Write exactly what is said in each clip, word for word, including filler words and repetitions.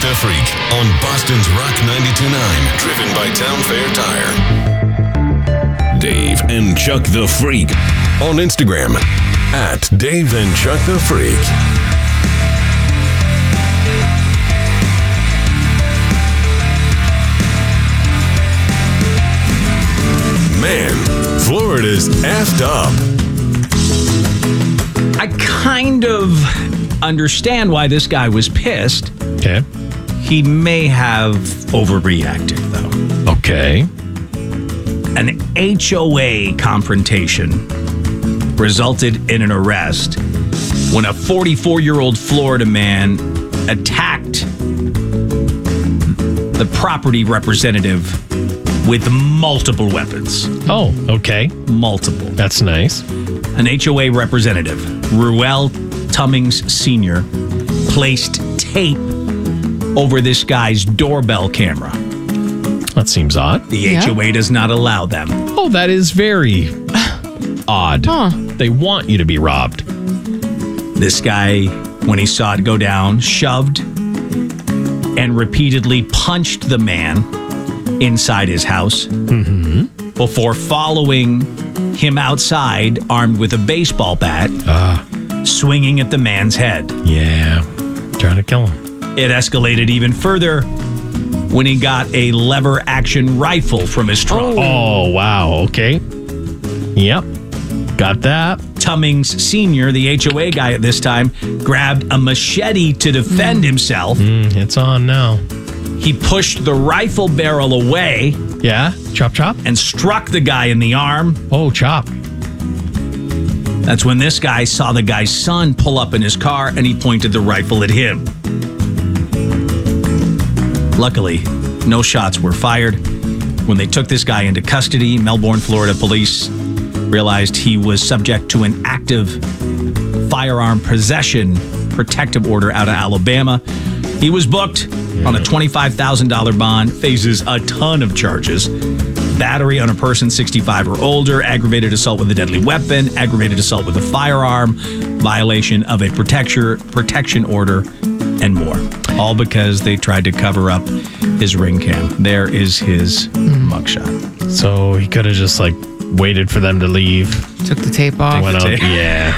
the Freak on Boston's Rock ninety-two point nine. Driven by Town Fair Tire. Dave and Chuck the Freak on Instagram at Dave and Chuck the Freak. Man, Florida's effed up. I kind of understand why this guy was pissed. Okay. He may have overreacted, though. Okay. An H O A confrontation resulted in an arrest when a forty-four-year-old Florida man attacked the property representative with multiple weapons. Oh, okay. Multiple. That's nice. An H O A representative, Ruel Tummings Senior, placed tape over this guy's doorbell camera. That seems odd. The Yeah. H O A does not allow them. Oh, that is very odd. Huh. They want you to be robbed. This guy, when he saw it go down, shoved and repeatedly punched the man inside his house Mm-hmm. before following him outside armed with a baseball bat, Ah, swinging at the man's head. yeah. Trying to kill him. It escalated even further when he got a lever action rifle from his trunk. Oh, wow. Okay. Yep. Got that. Tummings Senior, the H O A guy at this time, grabbed a machete to defend himself. Mm, it's on now. He pushed the rifle barrel away Yeah. Chop, chop. and struck the guy in the arm. Oh, chop. That's when this guy saw the guy's son pull up in his car and he pointed the rifle at him. Luckily, no shots were fired. When they took this guy into custody, Melbourne, Florida police realized he was subject to an active firearm possession protective order out of Alabama. He was booked on a twenty-five thousand dollars bond, faces a ton of charges. Battery on a person sixty-five or older, aggravated assault with a deadly weapon, aggravated assault with a firearm, violation of a protecture, protection order, and more. All because they tried to cover up his ring cam. There is his mugshot. So he could have just like waited for them to leave. Took the tape off. Went out. tape. Yeah.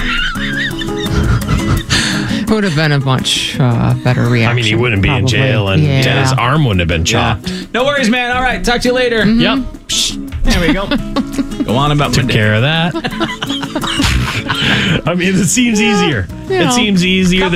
Would have been a much uh, better reaction. I mean, he wouldn't be in probably. jail and yeah. his arm wouldn't have been chopped. No worries, man. All right, talk to you later. Yep. There we go. Go on about my Took day. care of that. I mean, it seems easier. you It know. seems easier